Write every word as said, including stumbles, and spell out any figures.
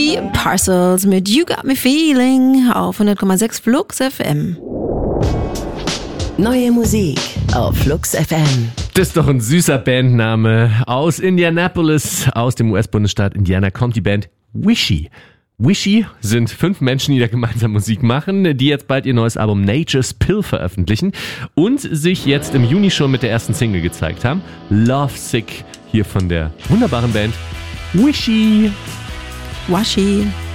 Wishy, Parcels mit You Got Me Feeling auf hundert Komma sechs Flux F M. Neue Musik auf Flux F M. Das ist doch ein süßer Bandname. Aus Indianapolis, aus dem U S-Bundesstaat Indiana, kommt die Band Wishy. Wishy sind fünf Menschen, die da gemeinsam Musik machen, die jetzt bald ihr neues Album Nature's Pill veröffentlichen und sich jetzt im Juni schon mit der ersten Single gezeigt haben. Lovesick, hier von der wunderbaren Band Wishy. Washi.